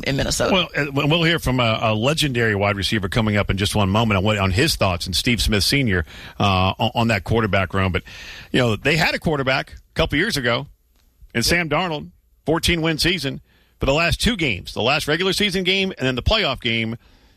room in Minnesota. Well, we'll hear from a legendary wide receiver coming up in just one moment on his thoughts, and Steve Smith Sr. On that quarterback room. But, they had a quarterback a couple years ago, and Sam Darnold, 14-win season. For the last two games, the last regular season game and then the playoff game,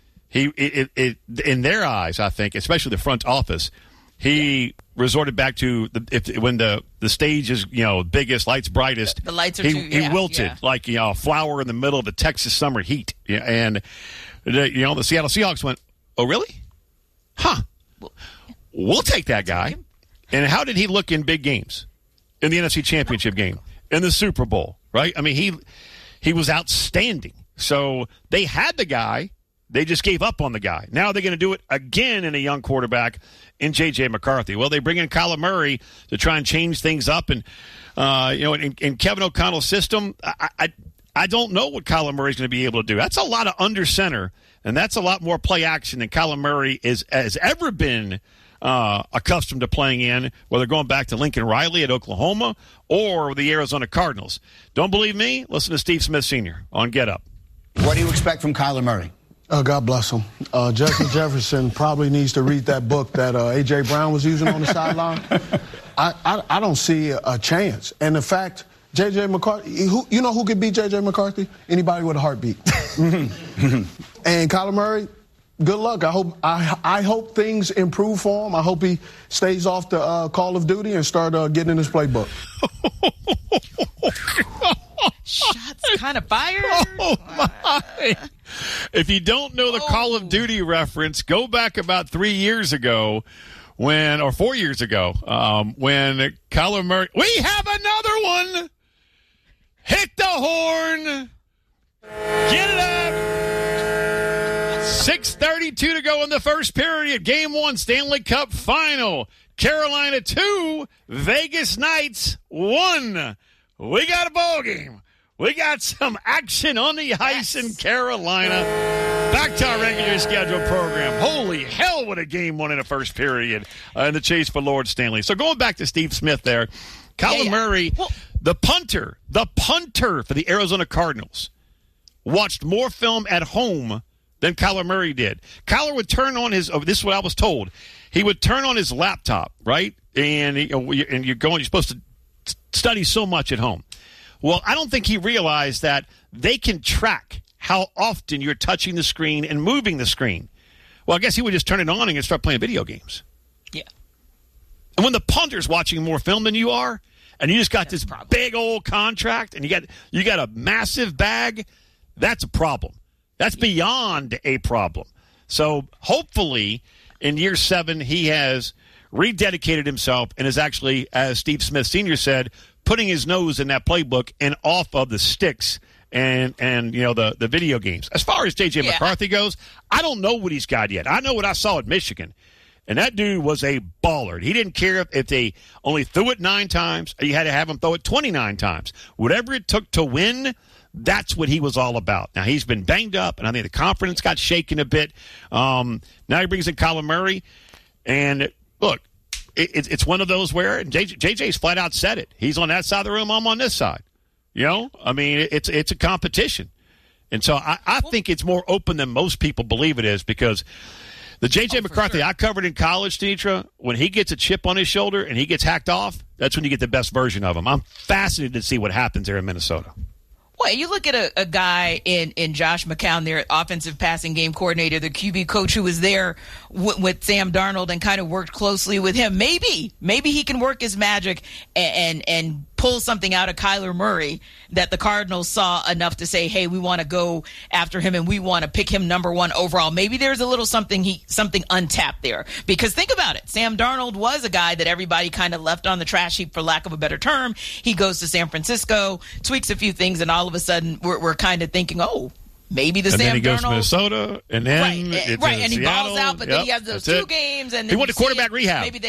in their eyes, I think, especially the front office, he resorted back to when the stage is biggest, lights brightest. The lights are he wilted like a flower in the middle of the Texas summer heat. And the Seattle Seahawks went, "Oh, really? Huh? We'll take that guy." And how did he look in big games, in the NFC Championship game, in the Super Bowl? Right? I mean, he was outstanding. So they had the guy. They just gave up on the guy. Now they're going to do it again in a young quarterback in J.J. McCarthy. Well, they bring in Kyler Murray to try and change things up. And, in Kevin O'Connell's system, I don't know what Kyler Murray's going to be able to do. That's a lot of under center, and that's a lot more play action than Kyler Murray has ever been accustomed to playing in, whether going back to Lincoln Riley at Oklahoma or the Arizona Cardinals. Don't believe me? Listen to Steve Smith Sr. on Get Up. What do you expect from Kyler Murray? God bless him. Justin Jefferson probably needs to read that book that A.J. Brown was using on the sideline. I don't see a chance. And the fact, J.J. McCarthy, who could beat J.J. McCarthy? Anybody with a heartbeat. And Kyler Murray, good luck. I hope things improve for him. I hope he stays off the Call of Duty and start getting in his playbook. Shots kind of fired. Oh, my. If you don't know the Call of Duty reference, go back about 3 years ago or 4 years ago when Kyler Murray. We have another one. Hit the horn. Get it up. 6:32 to go in the first period. Game 1, Stanley Cup final. Carolina 2, Vegas Knights 1. We got a ball game. We got some action on the ice in Carolina. Back to our regular scheduled program. Holy hell, what a game won in the first period in the chase for Lord Stanley. So going back to Steve Smith there, Kyler Murray, the punter for the Arizona Cardinals, watched more film at home than Kyler Murray did. Kyler would turn on this is what I was told. He would turn on his laptop, right? And you're supposed to study so much at home. Well, I don't think he realized that they can track how often you're touching the screen and moving the screen. Well, I guess he would just turn it on and start playing video games. Yeah. And when the punter's watching more film than you are, and you just got this big old contract, and you got a massive bag, that's a problem. That's beyond a problem. So hopefully in year 7 he has rededicated himself and is actually, as Steve Smith Sr. said, putting his nose in that playbook and off of the sticks and the video games. As far as J.J. McCarthy goes, I don't know what he's got yet. I know what I saw at Michigan, and that dude was a baller. He didn't care if they only threw it 9 times or you had to have him throw it 29 times. Whatever it took to win, that's what he was all about. Now, he's been banged up, and I think the confidence got shaken a bit. Now he brings in Kyler Murray, and look, it's one of those where JJ's flat out said it. He's on that side of the room, I'm on this side. I mean, it's a competition. And so I think it's more open than most people believe it is, because the J.J. McCarthy I covered in college, Tenitra, when he gets a chip on his shoulder and he gets hacked off, that's when you get the best version of him. I'm fascinated to see what happens there in Minnesota. Well, you look at a guy in Josh McCown, their offensive passing game coordinator, the QB coach who was there with Sam Darnold and kind of worked closely with him. Maybe he can work his magic and pull something out of Kyler Murray that the Cardinals saw enough to say, hey, we want to go after him and we want to pick him number 1 overall. Maybe there's a little something untapped there. Because think about it. Sam Darnold was a guy that everybody kind of left on the trash heap, for lack of a better term. He goes to San Francisco, tweaks a few things, and all of a sudden we're kind of thinking, oh, maybe the Sam Darnold. And then he goes to Minnesota, and then and he balls out, but then he has those 2 games. And then he went to quarterback rehab. Maybe they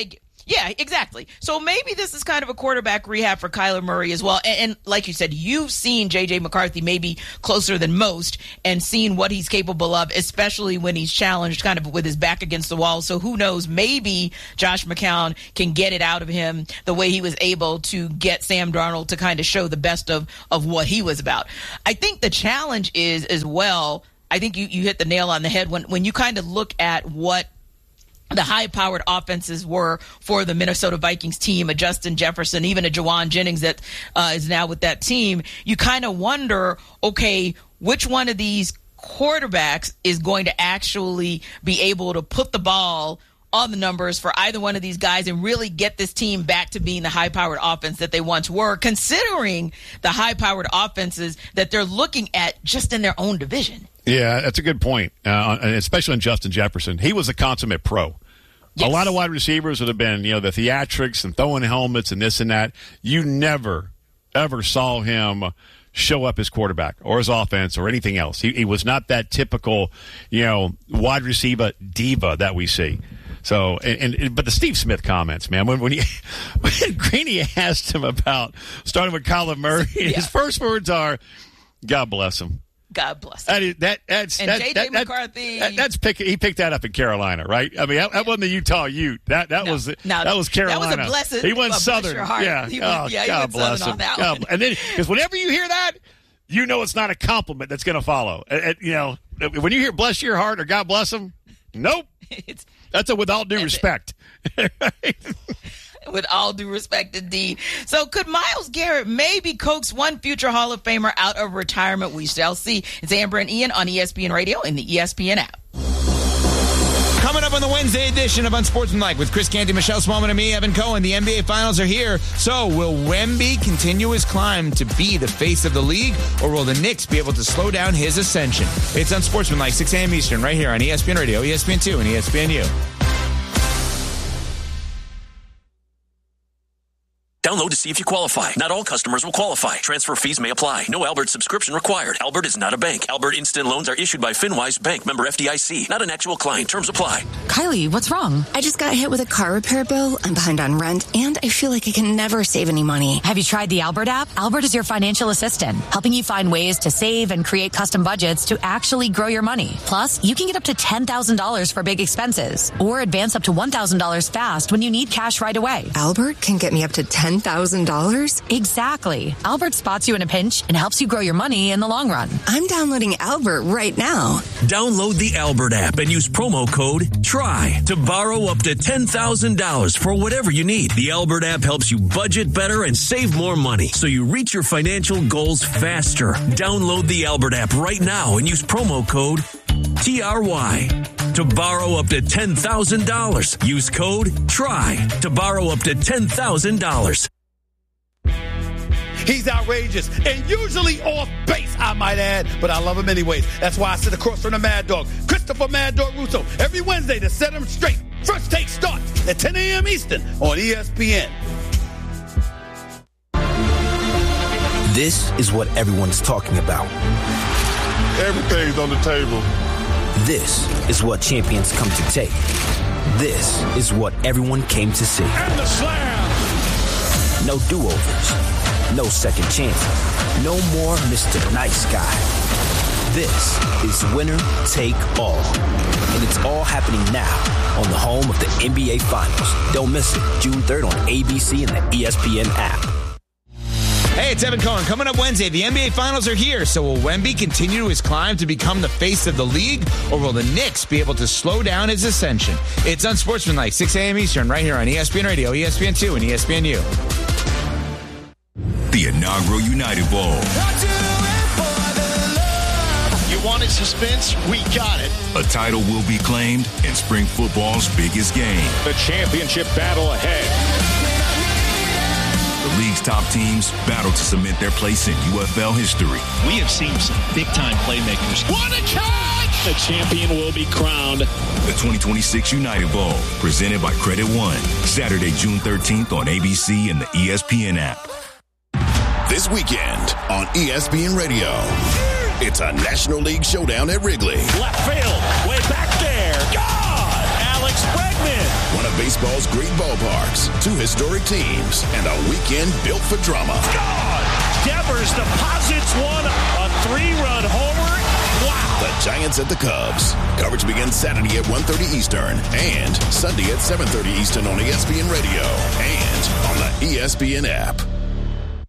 Yeah, exactly. So maybe this is kind of a quarterback rehab for Kyler Murray as well. And like you said, you've seen J.J. McCarthy maybe closer than most and seen what he's capable of, especially when he's challenged kind of with his back against the wall. So who knows, maybe Josh McCown can get it out of him the way he was able to get Sam Darnold to kind of show the best of what he was about. I think the challenge is as well, I think you hit the nail on the head when you kind of look at what the high-powered offenses were for the Minnesota Vikings team, a Justin Jefferson, even a Jawan Jennings that is now with that team. You kind of wonder, okay, which one of these quarterbacks is going to actually be able to put the ball on the numbers for either one of these guys and really get this team back to being the high-powered offense that they once were, considering the high-powered offenses that they're looking at just in their own division. Yeah, that's a good point, especially in Justin Jefferson. He was a consummate pro. Yes. A lot of wide receivers would have been, the theatrics and throwing helmets and this and that. You never, ever saw him show up as quarterback or his offense or anything else. He was not that typical, wide receiver diva that we see. So, but the Steve Smith comments, man, when Greeny asked him about starting with Kyler Murray, his first words are, "God bless him." God bless him. That's J.J. McCarthy. He picked that up in Carolina, right? I mean, that wasn't the Utah Ute. That was Carolina. That was a blessed. He went Southern. Yeah. God bless him. And then, because whenever you hear that, it's not a compliment that's going to follow. When you hear "bless your heart" or "God bless him," nope. That's a with all due respect. With all due respect, indeed. So could Myles Garrett maybe coax one future Hall of Famer out of retirement? We shall see. It's Amber and Ian on ESPN Radio and the ESPN app. Coming up on the Wednesday edition of Unsportsmanlike with Chris Canty, Michelle Smallman, and me, Evan Cohen. The NBA Finals are here. So will Wemby continue his climb to be the face of the league, or will the Knicks be able to slow down his ascension? It's Unsportsmanlike, 6 a.m. Eastern, right here on ESPN Radio, ESPN2, and ESPNU. Download to see if you qualify. Not all customers will qualify. Transfer fees may apply. No Albert subscription required. Albert is not a bank. Albert Instant Loans are issued by FinWise Bank, member FDIC. Not an actual client. Terms apply. Kylie, what's wrong? I just got hit with a car repair bill. I'm behind on rent, and I feel like I can never save any money. Have you tried the Albert app? Albert is your financial assistant, helping you find ways to save and create custom budgets to actually grow your money. Plus, you can get up to $10,000 for big expenses, or advance up to $1,000 fast when you need cash right away. Albert can get me up to $10,000? Exactly. Albert spots you in a pinch and helps you grow your money in the long run. I'm downloading Albert right now. Download the Albert app and use promo code TRY to borrow up to $10,000 for whatever you need. The Albert app helps you budget better and save more money so you reach your financial goals faster. Download the Albert app right now and use promo code TRY to borrow up to $10,000. Use code TRY to borrow up to $10,000. He's outrageous and usually off base, I might add, but I love him anyways. That's why I sit across from the Mad Dog, Christopher Mad Dog Russo, every Wednesday to set him straight. First Take starts at 10 a.m. Eastern on ESPN. This is what everyone's talking about. Everything's on the table. This is what champions come to take. This is what everyone came to see. And the slam! No do-overs. No second chances. No more Mr. Nice Guy. This is winner take all. And it's all happening now on the home of the NBA Finals. Don't miss it. June 3rd on ABC and the ESPN app. Hey, it's Evan Cohen. Coming up Wednesday, the NBA Finals are here. So will Wemby continue his climb to become the face of the league, or will the Knicks be able to slow down his ascension? It's Unsportsmanlike, 6 a.m. Eastern, right here on ESPN Radio, ESPN2, and ESPNU. The inaugural United Bowl. You wanted suspense? We got it. A title will be claimed in spring football's biggest game. The championship battle ahead. The league's top teams battle to cement their place in UFL history. We have seen some big-time playmakers. What a catch! The champion will be crowned. The 2026 United Bowl, presented by Credit One. Saturday, June 13th on ABC and the ESPN app. This weekend on ESPN Radio, it's a National League showdown at Wrigley. Left field, way back there. God! Alex Bregman. One of baseball's great ballparks, 2 historic teams, and a weekend built for drama. God! Devers deposits one, a 3-run homer. Wow! The Giants at the Cubs. Coverage begins Saturday at 1:30 Eastern and Sunday at 7:30 Eastern on ESPN Radio and on the ESPN app.